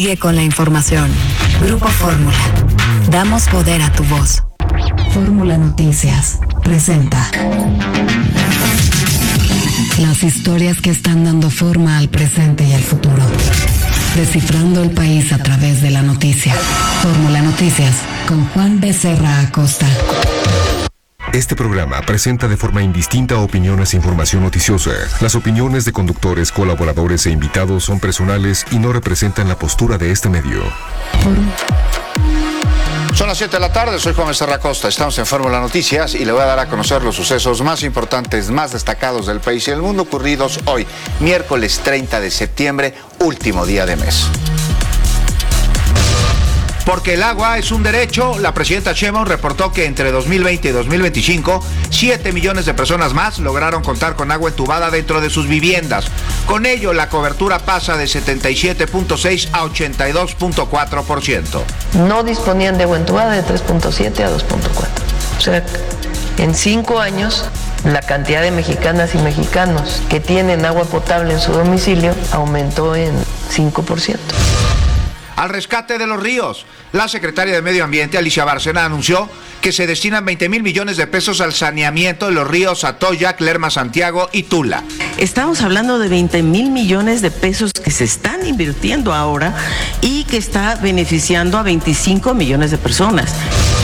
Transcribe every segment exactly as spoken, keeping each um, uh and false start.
Sigue con la información. Grupo Fórmula. Damos poder a tu voz. Fórmula Noticias presenta las historias que están dando forma al presente y al futuro. Descifrando el país a través de la noticia. Fórmula Noticias con Juan Becerra Acosta. Este programa presenta de forma indistinta opiniones e información noticiosa. Las opiniones de conductores, colaboradores e invitados son personales y no representan la postura de este medio. Son las siete de la tarde, soy Juan Becerra Acosta, estamos en Fórmula Noticias y le voy a dar a conocer los sucesos más importantes, más destacados del país y del mundo ocurridos hoy, miércoles treinta de septiembre, último día de mes. Porque el agua es un derecho, la presidenta Sheinbaum reportó que entre dos mil veinte y dos mil veinticinco, siete millones de personas más lograron contar con agua entubada dentro de sus viviendas. Con ello, la cobertura pasa de setenta y siete punto seis a ochenta y dos punto cuatro por ciento. No disponían de agua entubada de tres punto siete a dos punto cuatro. O sea, en cinco años, la cantidad de mexicanas y mexicanos que tienen agua potable en su domicilio aumentó en cinco por ciento. Al rescate de los ríos, la secretaria de Medio Ambiente, Alicia Bárcena, anunció que se destinan veinte mil millones de pesos al saneamiento de los ríos Atoyac, Lerma, Santiago y Tula. Estamos hablando de veinte mil millones de pesos que se están invirtiendo ahora y que está beneficiando a veinticinco millones de personas.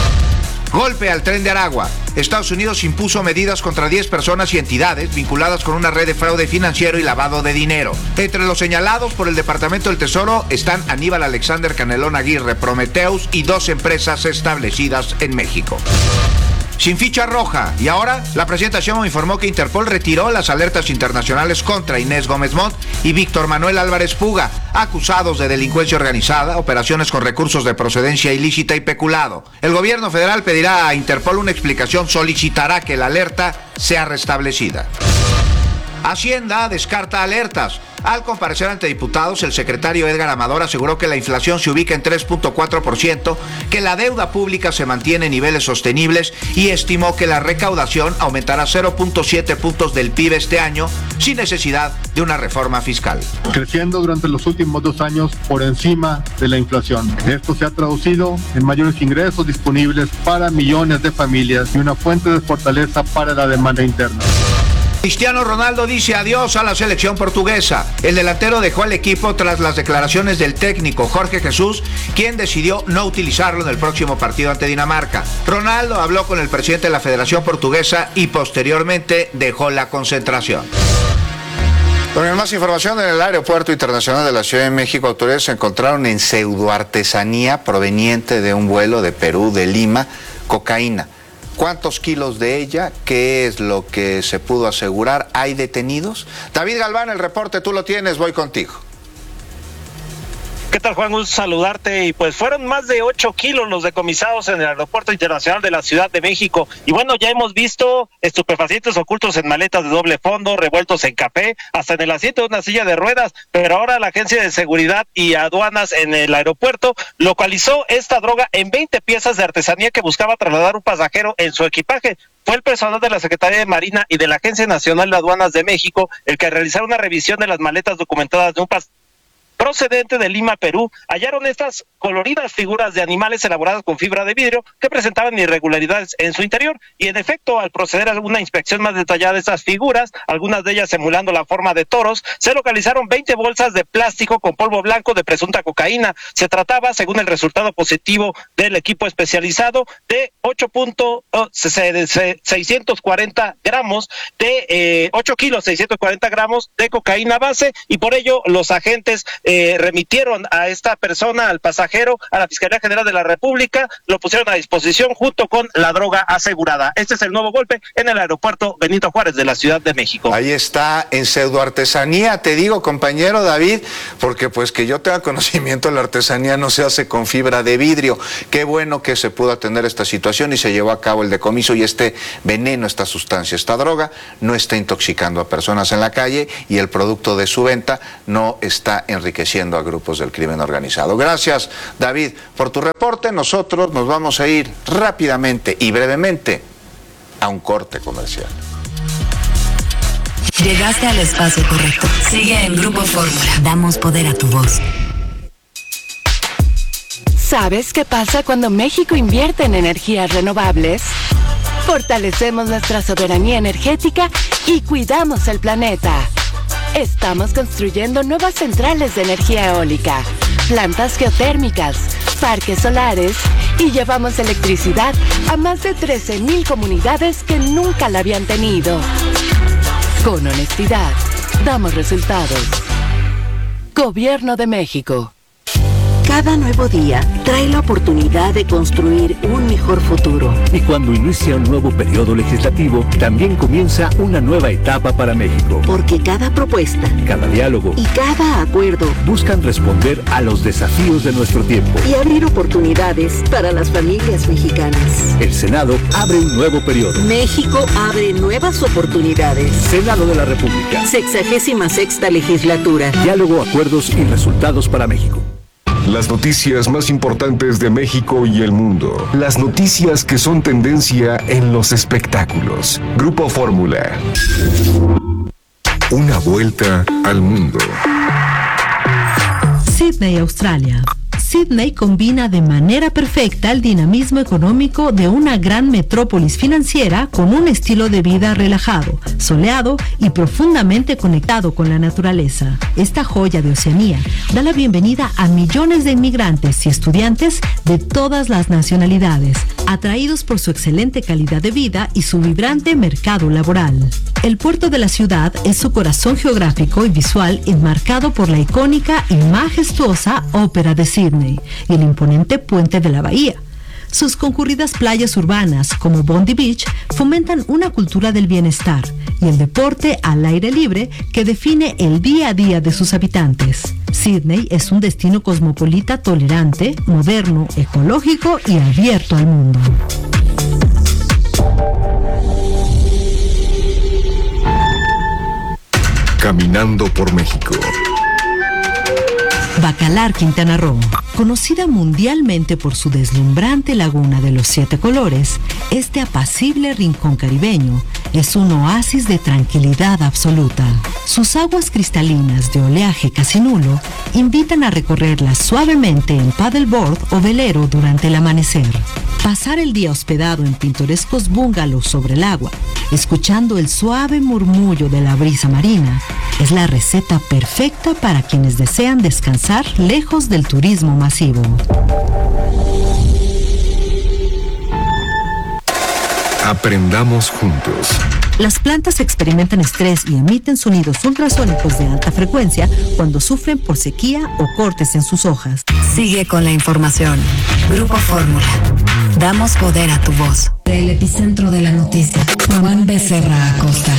Golpe al Tren de Aragua. Estados Unidos impuso medidas contra diez personas y entidades vinculadas con una red de fraude financiero y lavado de dinero. Entre los señalados por el Departamento del Tesoro están Aníbal Alexander Canelón Aguirre, Prometheus y dos empresas establecidas en México. Sin ficha roja. Y ahora, la presidenta Sheinbaum informó que Interpol retiró las alertas internacionales contra Inés Gómez Mont y Víctor Manuel Álvarez Puga, acusados de delincuencia organizada, operaciones con recursos de procedencia ilícita y peculado. El gobierno federal pedirá a Interpol una explicación, solicitará que la alerta sea restablecida. Hacienda descarta alertas. Al comparecer ante diputados, el secretario Edgar Amador aseguró que la inflación se ubica en tres punto cuatro por ciento, que la deuda pública se mantiene en niveles sostenibles y estimó que la recaudación aumentará cero punto siete puntos del P I B este año sin necesidad de una reforma fiscal. Creciendo durante los últimos dos años por encima de la inflación. Esto se ha traducido en mayores ingresos disponibles para millones de familias y una fuente de fortaleza para la demanda interna. Cristiano Ronaldo dice adiós a la selección portuguesa. El delantero dejó al equipo tras las declaraciones del técnico Jorge Jesús, quien decidió no utilizarlo en el próximo partido ante Dinamarca. Ronaldo habló con el presidente de la Federación Portuguesa y posteriormente dejó la concentración. Con más información, en el Aeropuerto Internacional de la Ciudad de México, autoridades encontraron en pseudoartesanía proveniente de un vuelo de Perú, de Lima, cocaína. ¿Cuántos kilos de ella? ¿Qué es lo que se pudo asegurar? ¿Hay detenidos? David Galván, el reporte tú lo tienes, voy contigo. ¿Qué tal, Juan? Un saludarte. Y pues fueron más de ocho kilos los decomisados en el Aeropuerto Internacional de la Ciudad de México. Y bueno, ya hemos visto estupefacientes ocultos en maletas de doble fondo, revueltos en café, hasta en el asiento de una silla de ruedas. Pero ahora la Agencia de Seguridad y Aduanas en el aeropuerto localizó esta droga en veinte piezas de artesanía que buscaba trasladar un pasajero en su equipaje. Fue el personal de la Secretaría de Marina y de la Agencia Nacional de Aduanas de México el que realizaron una revisión de las maletas documentadas de un pasajero procedente de Lima, Perú. Hallaron estas coloridas figuras de animales elaboradas con fibra de vidrio que presentaban irregularidades en su interior, y en efecto, al proceder a una inspección más detallada de estas figuras, algunas de ellas simulando la forma de toros, se localizaron veinte bolsas de plástico con polvo blanco de presunta cocaína. Se trataba, según el resultado positivo del equipo especializado, de ocho punto seiscientos cuarenta gramos de eh, ocho kilos seiscientos cuarenta gramos de cocaína base, y por ello los agentes Eh, remitieron a esta persona, al pasajero, a la Fiscalía General de la República, lo pusieron a disposición junto con la droga asegurada. Este es el nuevo golpe en el aeropuerto Benito Juárez de la Ciudad de México. Ahí está, en pseudoartesanía, te digo, compañero David, porque pues que yo tenga conocimiento, la artesanía no se hace con fibra de vidrio. Qué bueno que se pudo atender esta situación y se llevó a cabo el decomiso, y este veneno, esta sustancia, esta droga, no está intoxicando a personas en la calle, y el producto de su venta no está enriqueciendo a grupos del crimen organizado. Gracias, David, por tu reporte. Nosotros nos vamos a ir rápidamente y brevemente a un corte comercial. Llegaste al espacio correcto. Sigue en Grupo Fórmula. Damos poder a tu voz. ¿Sabes qué pasa cuando México invierte en energías renovables? Fortalecemos nuestra soberanía energética y cuidamos el planeta. Estamos construyendo nuevas centrales de energía eólica, plantas geotérmicas, parques solares y llevamos electricidad a más de trece mil comunidades que nunca la habían tenido. Con honestidad, damos resultados. Gobierno de México. Cada nuevo día trae la oportunidad de construir un mejor futuro. Y cuando inicia un nuevo periodo legislativo, también comienza una nueva etapa para México. Porque cada propuesta, cada diálogo y cada acuerdo buscan responder a los desafíos de nuestro tiempo y abrir oportunidades para las familias mexicanas. El Senado abre un nuevo periodo. México abre nuevas oportunidades. Senado de la República. Sexagésima sexta legislatura. Diálogo, acuerdos y resultados para México. Las noticias más importantes de México y el mundo. Las noticias que son tendencia en los espectáculos. Grupo Fórmula. Una vuelta al mundo. Sídney, Australia. Sídney combina de manera perfecta el dinamismo económico de una gran metrópolis financiera con un estilo de vida relajado, soleado y profundamente conectado con la naturaleza. Esta joya de Oceanía da la bienvenida a millones de inmigrantes y estudiantes de todas las nacionalidades, atraídos por su excelente calidad de vida y su vibrante mercado laboral. El puerto de la ciudad es su corazón geográfico y visual, enmarcado por la icónica y majestuosa Ópera de Sídney y el imponente puente de la bahía. Sus concurridas playas urbanas, como Bondi Beach, fomentan una cultura del bienestar y el deporte al aire libre que define el día a día de sus habitantes. Sídney es un destino cosmopolita tolerante, moderno, ecológico y abierto al mundo. Caminando por México. Bacalar, Quintana Roo. Conocida mundialmente por su deslumbrante laguna de los siete colores, este apacible rincón caribeño es un oasis de tranquilidad absoluta. Sus aguas cristalinas de oleaje casi nulo invitan a recorrerlas suavemente en paddleboard o velero durante el amanecer. Pasar el día hospedado en pintorescos bungalows sobre el agua, escuchando el suave murmullo de la brisa marina, es la receta perfecta para quienes desean descansar lejos del turismo masivo. Aprendamos juntos. Las plantas experimentan estrés y emiten sonidos ultrasónicos de alta frecuencia cuando sufren por sequía o cortes en sus hojas. Sigue con la información. Grupo Fórmula. Damos poder a tu voz. Del epicentro de la noticia. Juan Becerra Acosta.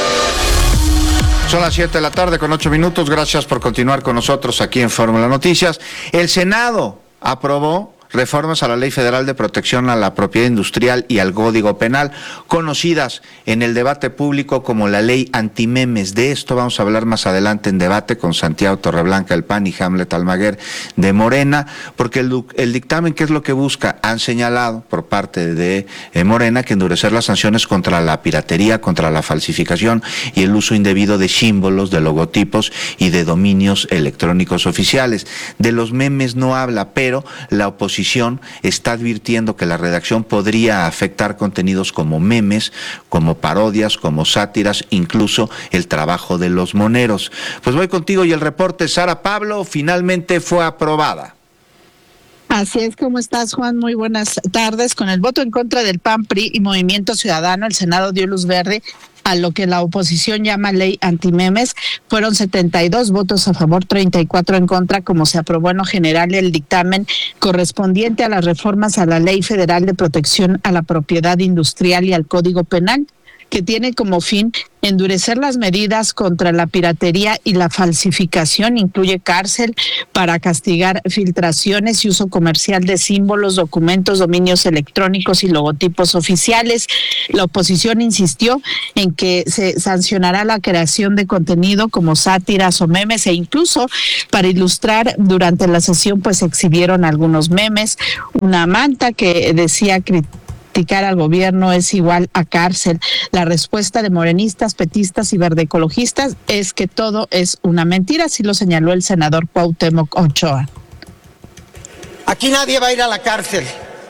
Son las siete de la tarde con ocho minutos. Gracias por continuar con nosotros aquí en Fórmula Noticias. El Senado aprobó reformas a la Ley Federal de Protección a la Propiedad Industrial y al Código Penal, conocidas en el debate público como la Ley Antimemes. De esto vamos a hablar más adelante en debate con Santiago Torreblanca del P A N y Hamlet Almaguer de Morena, porque el, el dictamen, ¿qué es lo que busca? Han señalado por parte de eh, Morena que endurecer las sanciones contra la piratería, contra la falsificación y el uso indebido de símbolos, de logotipos y de dominios electrónicos oficiales. De los memes no habla, pero la oposición está advirtiendo que la redacción podría afectar contenidos como memes, como parodias, como sátiras, incluso el trabajo de los moneros. Pues voy contigo y el reporte. Sara Pablo, finalmente fue aprobada. Así es, ¿cómo estás, Juan? Muy buenas tardes. Con el voto en contra del P A N, P R I y Movimiento Ciudadano, el Senado dio luz verde a lo que la oposición llama ley antimemes. Fueron setenta y dos votos a favor, treinta y cuatro en contra, como se aprobó en lo general el dictamen correspondiente a las reformas a la Ley Federal de Protección a la Propiedad Industrial y al Código Penal, que tiene como fin endurecer las medidas contra la piratería y la falsificación. Incluye cárcel para castigar filtraciones y uso comercial de símbolos, documentos, dominios electrónicos y logotipos oficiales. La oposición insistió en que se sancionará la creación de contenido como sátiras o memes, e incluso para ilustrar durante la sesión pues exhibieron algunos memes, una manta que decía criticar al gobierno es igual a cárcel. La respuesta de morenistas, petistas y verdeecologistas es que todo es una mentira, así lo señaló el senador Cuauhtémoc Ochoa. Aquí nadie va a ir a la cárcel.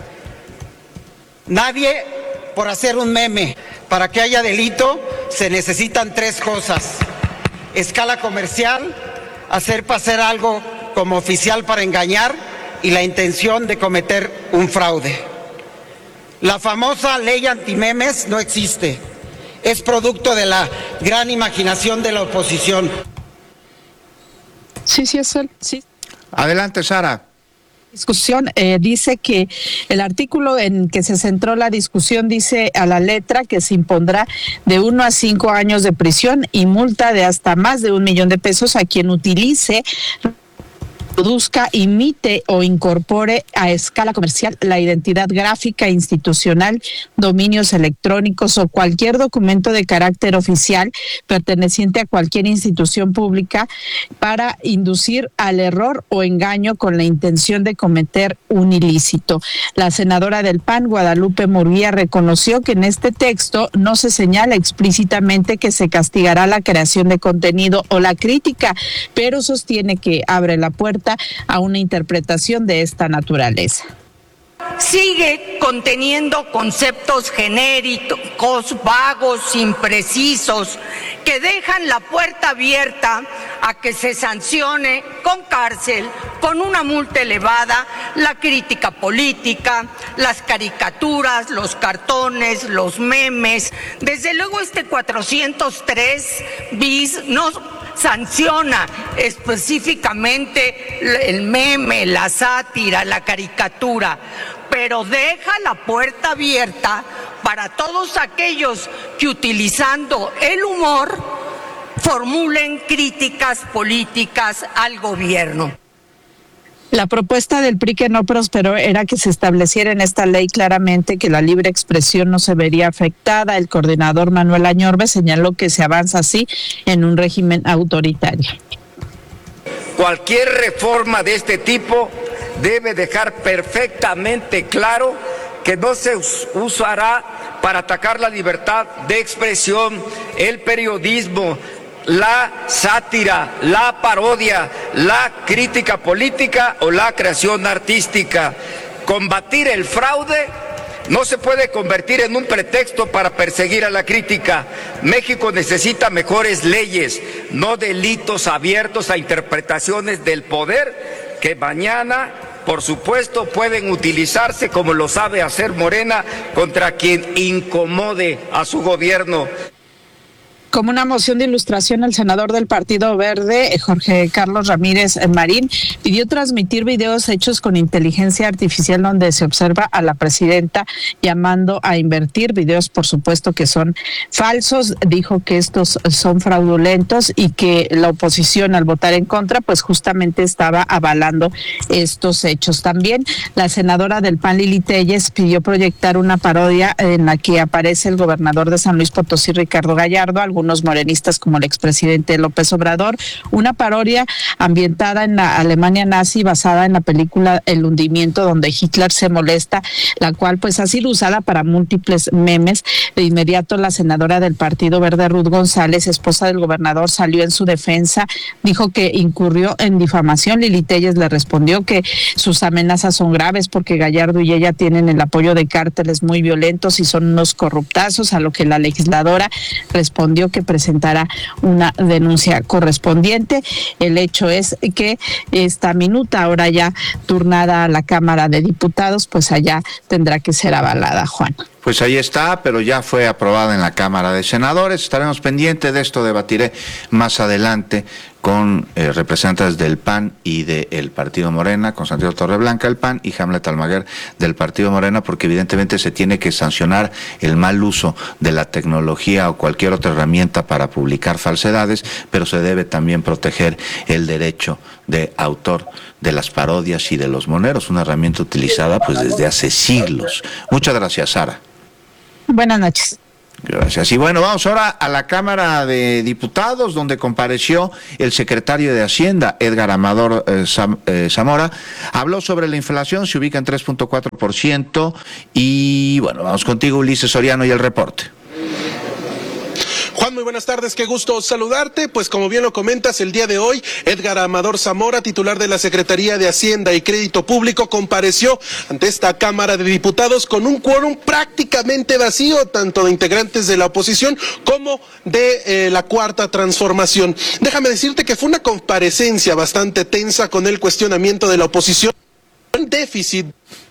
Nadie por hacer un meme. Para que haya delito se necesitan tres cosas: escala comercial, hacer pasar algo como oficial para engañar y la intención de cometer un fraude. La famosa ley antimemes no existe. Es producto de la gran imaginación de la oposición. Sí, sí, es él. Sí. Adelante, Sara. Discusión eh, dice que el artículo en que se centró la discusión dice a la letra que se impondrá de uno a cinco años de prisión y multa de hasta más de un millón de pesos a quien utilice, produzca, imite o incorpore a escala comercial la identidad gráfica institucional, dominios electrónicos o cualquier documento de carácter oficial perteneciente a cualquier institución pública para inducir al error o engaño con la intención de cometer un ilícito. La senadora del P A N, Guadalupe Murguía, reconoció que en este texto no se señala explícitamente que se castigará la creación de contenido o la crítica, pero sostiene que abre la puerta a una interpretación de esta naturaleza. Sigue conteniendo conceptos genéricos, vagos, imprecisos, que dejan la puerta abierta a que se sancione con cárcel, con una multa elevada, la crítica política, las caricaturas, los cartones, los memes. Desde luego este cuatrocientos tres bis no sanciona específicamente el meme, la sátira, la caricatura, pero deja la puerta abierta para todos aquellos que utilizando el humor formulen críticas políticas al gobierno. La propuesta del P R I que no prosperó era que se estableciera en esta ley claramente que la libre expresión no se vería afectada. El coordinador Manuel Añorbe señaló que se avanza así en un régimen autoritario. Cualquier reforma de este tipo debe dejar perfectamente claro que no se usará para atacar la libertad de expresión, el periodismo, la sátira, la parodia, la crítica política o la creación artística. Combatir el fraude no se puede convertir en un pretexto para perseguir a la crítica. México necesita mejores leyes, no delitos abiertos a interpretaciones del poder que mañana, por supuesto, pueden utilizarse, como lo sabe hacer Morena, contra quien incomode a su gobierno. Como una moción de ilustración, el senador del Partido Verde, Jorge Carlos Ramírez Marín, pidió transmitir videos hechos con inteligencia artificial donde se observa a la presidenta llamando a invertir, videos por supuesto que son falsos. Dijo que estos son fraudulentos y que la oposición al votar en contra pues justamente estaba avalando estos hechos. También la senadora del P A N, Lili Téllez, pidió proyectar una parodia en la que aparece el gobernador de San Luis Potosí, Ricardo Gallardo, algunos morenistas como el expresidente López Obrador, una parodia ambientada en la Alemania nazi basada en la película El hundimiento, donde Hitler se molesta, la cual pues ha sido usada para múltiples memes. De inmediato la senadora del Partido Verde, Ruth González, esposa del gobernador, salió en su defensa, dijo que incurrió en difamación. Lili Téllez le respondió que sus amenazas son graves porque Gallardo y ella tienen el apoyo de cárteles muy violentos y son unos corruptazos, a lo que la legisladora respondió que presentará una denuncia correspondiente. El hecho es que esta minuta, ahora ya turnada a la Cámara de Diputados, pues allá tendrá que ser avalada, Juan. Pues ahí está, pero ya fue aprobada en la Cámara de Senadores. Estaremos pendientes de esto, debatiré más adelante con eh, representantes del P A N y del Partido Morena, con Santiago Torreblanca del P A N y Hamlet Almaguer del Partido Morena, porque evidentemente se tiene que sancionar el mal uso de la tecnología o cualquier otra herramienta para publicar falsedades, pero se debe también proteger el derecho de autor de las parodias y de los moneros, una herramienta utilizada pues desde hace siglos. Muchas gracias, Sara. Buenas noches. Gracias. Y bueno, vamos ahora a la Cámara de Diputados, donde compareció el secretario de Hacienda, Edgar Amador eh, Zam, eh, Zamora. Habló sobre la inflación, se ubica en tres punto cuatro por ciento. Y bueno, vamos contigo, Ulises Soriano, y el reporte. Juan, muy buenas tardes, qué gusto saludarte. Pues como bien lo comentas, el día de hoy, Edgar Amador Zamora, titular de la Secretaría de Hacienda y Crédito Público, compareció ante esta Cámara de Diputados con un quórum prácticamente vacío, tanto de integrantes de la oposición como de eh, la Cuarta Transformación. Déjame decirte que fue una comparecencia bastante tensa con el cuestionamiento de la oposición. El déficit.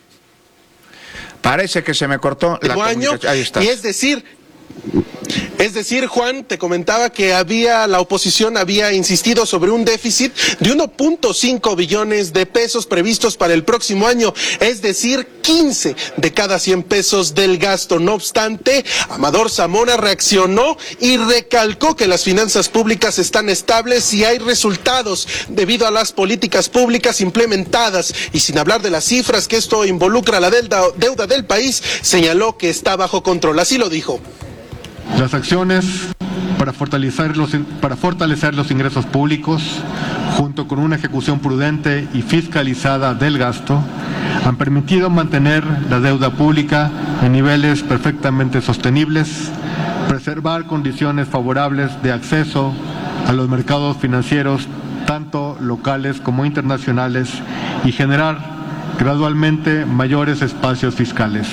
Parece que se me cortó la comunicación. Ahí está. Y es decir, Es decir, Juan, te comentaba que había, la oposición había insistido sobre un déficit de uno punto cinco billones de pesos previstos para el próximo año, es decir, quince de cada cien pesos del gasto. No obstante, Amador Zamora reaccionó y recalcó que las finanzas públicas están estables y hay resultados debido a las políticas públicas implementadas. Y sin hablar de las cifras que esto involucra a la deuda, deuda del país, señaló que está bajo control. Así lo dijo. Las acciones para fortalecer los, para fortalecer los ingresos públicos, junto con una ejecución prudente y fiscalizada del gasto, han permitido mantener la deuda pública en niveles perfectamente sostenibles, preservar condiciones favorables de acceso a los mercados financieros, tanto locales como internacionales, y generar gradualmente mayores espacios fiscales.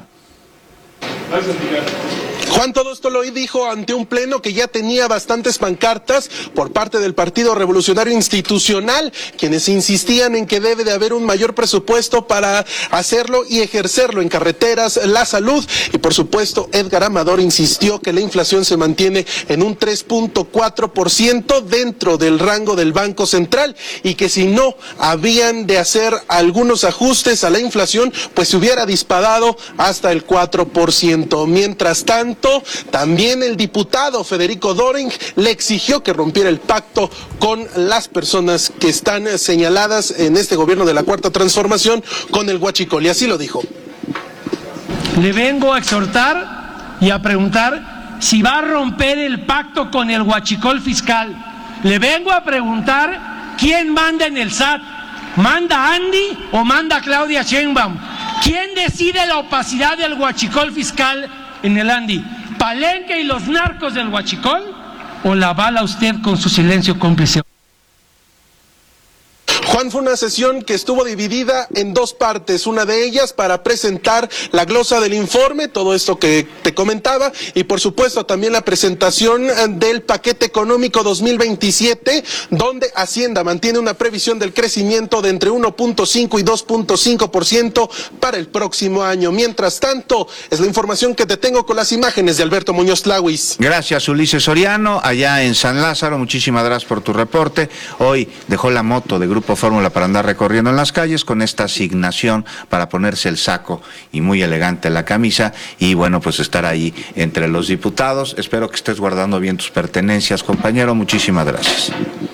Juan, todo esto lo dijo ante un pleno que ya tenía bastantes pancartas por parte del Partido Revolucionario Institucional, quienes insistían en que debe de haber un mayor presupuesto para hacerlo y ejercerlo en carreteras, la salud, y por supuesto Edgar Amador insistió que la inflación se mantiene en un tres punto cuatro por ciento dentro del rango del Banco Central y que si no habían de hacer algunos ajustes a la inflación, pues se hubiera disparado hasta el cuatro por ciento. Mientras tanto, también el diputado Federico Doring le exigió que rompiera el pacto con las personas que están señaladas en este gobierno de la Cuarta Transformación con el huachicol, y así lo dijo. Le vengo a exhortar y a preguntar si va a romper el pacto con el huachicol fiscal. Le vengo a preguntar quién manda en el S A T. ¿Manda Andy o manda Claudia Sheinbaum? ¿Quién decide la opacidad del huachicol fiscal en el Andy? ¿Palenque y los narcos del huachicol? ¿O la avala usted con su silencio cómplice? Juan, fue una sesión que estuvo dividida en dos partes, una de ellas para presentar la glosa del informe, todo esto que te comentaba, y por supuesto también la presentación del paquete económico dos mil veintisiete, donde Hacienda mantiene una previsión del crecimiento de entre uno punto cinco y dos punto cinco por ciento para el próximo año. Mientras tanto, es la información que te tengo con las imágenes de Alberto Muñoz Tlahuis. Gracias, Ulises Soriano, allá en San Lázaro, muchísimas gracias por tu reporte. Hoy dejó la moto de Grupo Fórmula para andar recorriendo en las calles con esta asignación para ponerse el saco y muy elegante la camisa y bueno, pues estar ahí entre los diputados. Espero que estés guardando bien tus pertenencias, compañero. Muchísimas gracias.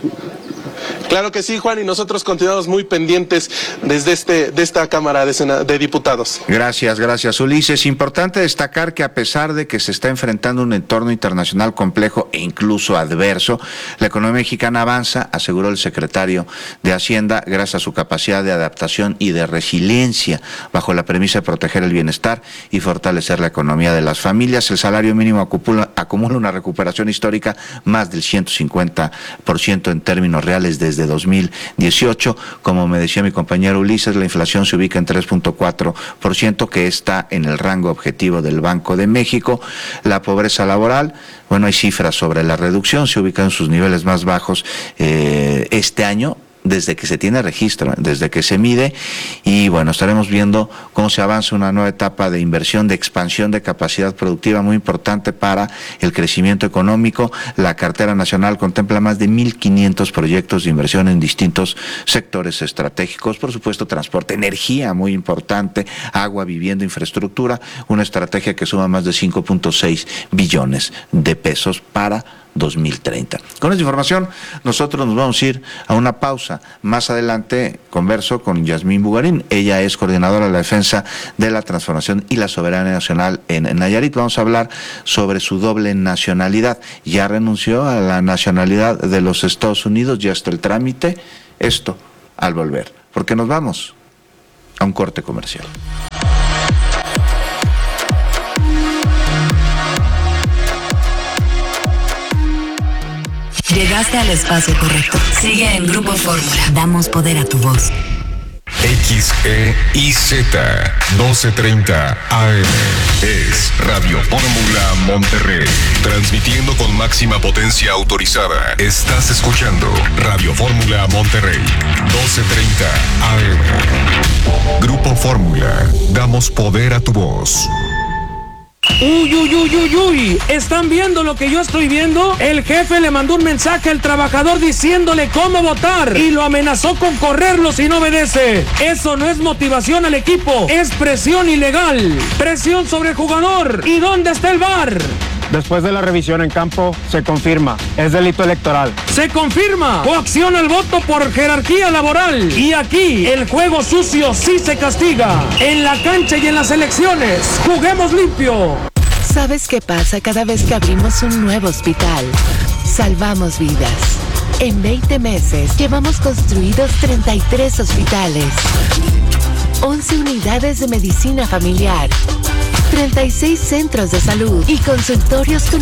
Claro que sí, Juan, y nosotros continuamos muy pendientes desde este, de esta Cámara de, Sena, de Diputados. Gracias, gracias, Ulises. Importante destacar que a pesar de que se está enfrentando un entorno internacional complejo e incluso adverso, la economía mexicana avanza, aseguró el secretario de Hacienda, gracias a su capacidad de adaptación y de resiliencia, bajo la premisa de proteger el bienestar y fortalecer la economía de las familias. El salario mínimo acumula, acumula una recuperación histórica más del ciento cincuenta por ciento en términos reales desde dos mil dieciocho, como me decía mi compañero Ulises, la inflación se ubica en tres punto cuatro por ciento, que está en el rango objetivo del Banco de México. La pobreza laboral, bueno, hay cifras sobre la reducción, se ubica en sus niveles más bajos eh, este año, desde que se tiene registro, desde que se mide, y bueno, estaremos viendo cómo se avanza una nueva etapa de inversión, de expansión de capacidad productiva muy importante para el crecimiento económico. La cartera nacional contempla más de mil quinientos proyectos de inversión en distintos sectores estratégicos, por supuesto transporte, energía muy importante, agua, vivienda, infraestructura, una estrategia que suma más de cinco punto seis billones de pesos para dos mil treinta. Con esta información nosotros nos vamos a ir a una pausa. Más adelante converso con Yasmín Bugarín, ella es coordinadora de la defensa de la transformación y la soberanía nacional en Nayarit. Vamos a hablar sobre su doble nacionalidad. Ya renunció a la nacionalidad de los Estados Unidos, ya está el trámite. Esto al volver, porque nos vamos a un corte comercial. Llegaste al espacio correcto. Sigue en Grupo Fórmula. Damos poder a tu voz. X E I Z doce treinta A M es Radio Fórmula Monterrey, transmitiendo con máxima potencia autorizada. Estás escuchando Radio Fórmula Monterrey, doce treinta A M. Grupo Fórmula, damos poder a tu voz. Uy, uy, uy, uy, uy, ¿están viendo lo que yo estoy viendo? El jefe le mandó un mensaje al trabajador diciéndole cómo votar y lo amenazó con correrlo si no obedece. Eso no es motivación al equipo, es presión ilegal, presión sobre el jugador. ¿Y dónde está el V A R? Después de la revisión en campo, se confirma, es delito electoral. Se confirma, coacción al voto por jerarquía laboral. Y aquí, el juego sucio sí se castiga. En la cancha y en las elecciones, juguemos limpio. ¿Sabes qué pasa cada vez que abrimos un nuevo hospital? Salvamos vidas. En veinte meses, llevamos construidos treinta y tres hospitales, once unidades de medicina familiar, treinta y seis centros de salud y consultorios con